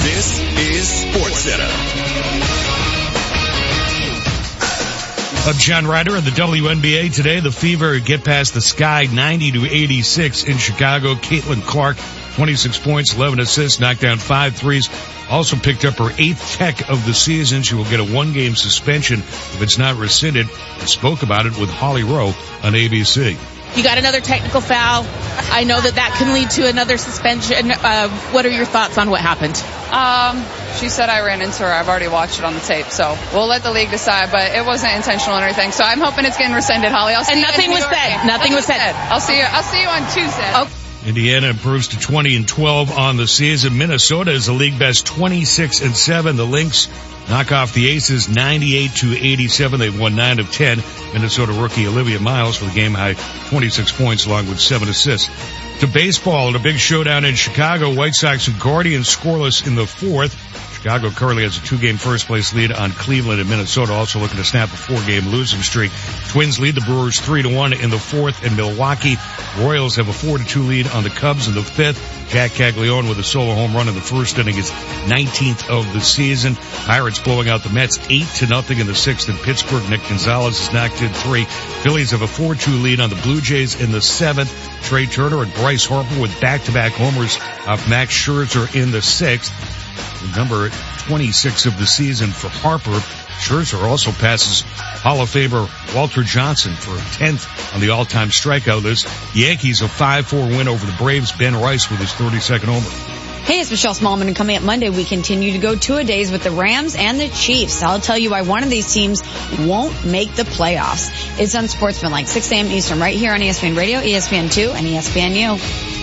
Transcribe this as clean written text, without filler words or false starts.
This is SportsCenter. I'm John Ryder of the WNBA. Today, the Fever get past the Sky 90-86 in Chicago. Caitlin Clark, 26 points, 11 assists, knocked down 5 threes. Also picked up her 8th tech of the season. She will get a 1-game suspension if it's not rescinded. I spoke about it with Holly Rowe on ABC. You got another technical foul. I know that can lead to another suspension. What are your thoughts on what happened? She said I ran into her. I've already watched it on the tape, so we'll let the league decide, but it wasn't intentional or anything. So I'm hoping it's getting rescinded, Holly. I'll see you. And nothing was said. Nothing was said. I'll see you on Tuesday. Oh. Indiana improves to 20-12 on the season. Minnesota is the league best 26-7. The Lynx knock off the Aces 98-87. They've won 9 of 10. Minnesota rookie Olivia Miles for the game high 26 points along with 7 assists. To baseball, in a big showdown in Chicago, White Sox and Guardians scoreless in the 4th. Chicago currently has a 2-game first-place lead on Cleveland and Minnesota, also looking to snap a 4-game losing streak. Twins lead the Brewers 3-1 in the 4th, and Milwaukee Royals have a 4-2 lead on the Cubs in the 5th. Jack Caglione with a solo home run in the first inning is 19th of the season. Pirates blowing out the Mets 8-0 in the 6th in Pittsburgh. Nick Gonzalez has knocked in 3. Phillies have a 4-2 lead on the Blue Jays in the 7th. Trey Turner and Bryce Harper with back-to-back homers off Max Scherzer in the 6th. Number 26 of the season for Harper. Scherzer also passes Hall of Famer Walter Johnson for 10th on the all-time strikeout list. Yankees a 5-4 win over the Braves. Ben Rice with his 32nd homer. Hey, it's Michelle Smallman, and coming up Monday, we continue to go two-a-days with the Rams and the Chiefs. I'll tell you why one of these teams won't make the playoffs. It's Unsportsmanlike, 6 a.m. Eastern, right here on ESPN Radio, ESPN2, and ESPNU.